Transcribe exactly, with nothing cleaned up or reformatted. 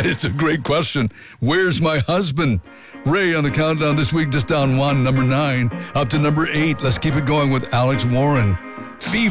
It's a great question. Where's my husband? Ray on the countdown this week, just down one, number nine, up to number eight. Let's keep it going with Alex Warren. Fever.